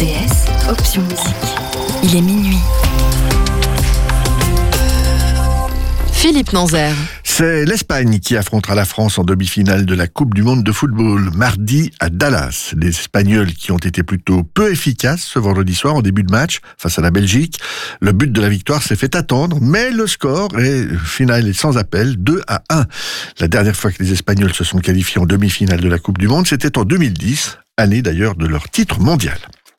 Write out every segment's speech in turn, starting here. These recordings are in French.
RTS, option musique. Il est minuit. Philippe Nanzer. C'est l'Espagne qui affrontera la France en demi-finale de la Coupe du Monde de football mardi à Dallas. Les Espagnols qui ont été plutôt peu efficaces ce vendredi soir en début de match face à la Belgique. Le but de la victoire s'est fait attendre, mais le score est final et sans appel, 2-1. La dernière fois que les Espagnols se sont qualifiés en demi-finale de la Coupe du Monde, c'était en 2010, année d'ailleurs de leur titre mondial.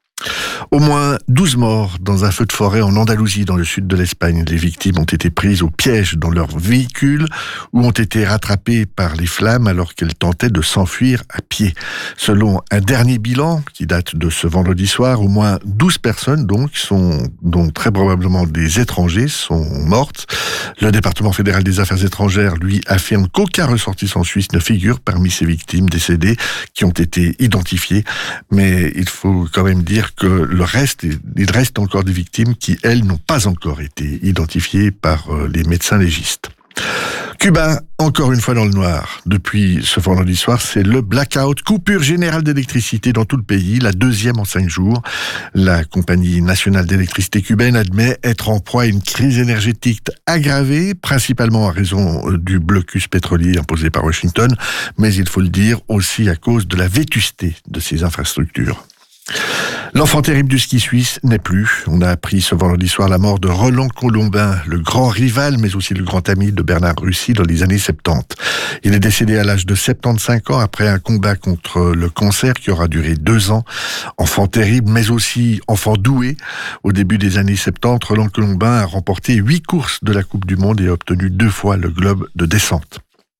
Au moins 12 morts dans un feu de forêt en Andalousie, dans le sud de l'Espagne. Les victimes ont été prises au piège dans leur véhicule ou ont été rattrapées par les flammes alors qu'elles tentaient de s'enfuir à pied. Selon un dernier bilan qui date de ce vendredi soir, au moins 12 personnes dont très probablement des étrangers sont mortes. Le département fédéral des affaires étrangères, lui, affirme qu'aucun ressortissant suisse ne figure parmi ces victimes décédées qui ont été identifiées. Mais il faut quand même dire que il reste encore des victimes qui, elles, n'ont pas encore été identifiées par les médecins légistes. Cuba, encore une fois dans le noir. Depuis ce vendredi soir, c'est le blackout, coupure générale d'électricité dans tout le pays, la deuxième en 5 jours. La compagnie nationale d'électricité cubaine admet être en proie à une crise énergétique aggravée, principalement à raison du blocus pétrolier imposé par Washington, mais il faut le dire aussi à cause de la vétusté de ses infrastructures. L'enfant terrible du ski suisse n'est plus. On a appris ce vendredi soir la mort de Roland Colombin, le grand rival, mais aussi le grand ami de Bernard Russi dans les années 70. Il est décédé à l'âge de 75 ans après un combat contre le cancer qui aura duré 2 ans. Enfant terrible, mais aussi enfant doué. Au début des années 70, Roland Colombin a remporté 8 courses de la Coupe du Monde et a obtenu 2 fois le globe de descente.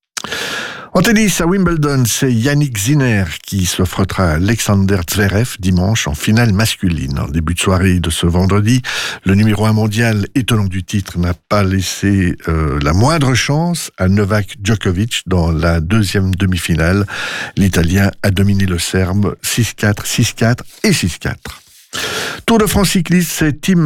En tennis, à Wimbledon, c'est Yannick Sinner qui se frottera à Alexander Zverev dimanche en finale masculine. En début de soirée de ce vendredi, le numéro 1 mondial étonnant du titre n'a pas laissé la moindre chance à Novak Djokovic dans la deuxième demi-finale. L'Italien a dominé le Serbe 6-4, 6-4 et 6-4. Tour de France cycliste, c'est Tim